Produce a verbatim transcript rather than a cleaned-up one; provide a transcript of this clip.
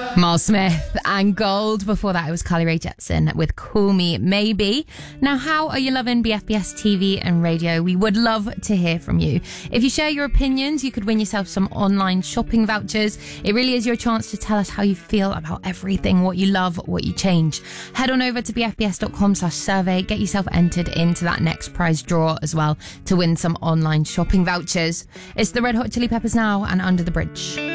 Miles Smith and Gold. Before that, it was Carly Rae Jepsen with Call Me Maybe. Now, how are you loving B F B S T V and radio? We would love to hear from you. If you share your opinions, you could win yourself some online shopping vouchers. It really is your chance to tell us how you feel about everything, what you love, what you change. Head on over to bfbs.com slash survey. Get yourself entered into that next prize draw as well to win some online shopping vouchers. It's the Red Hot Chili Peppers now and Under the Bridge.